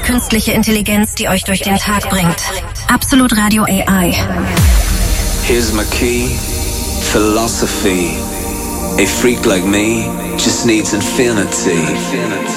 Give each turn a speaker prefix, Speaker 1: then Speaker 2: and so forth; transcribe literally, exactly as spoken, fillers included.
Speaker 1: künstliche Intelligenz, die euch durch den Tag bringt. Absolut Radio A I.
Speaker 2: Here's my key, philosophy. A freak like me just needs infinity.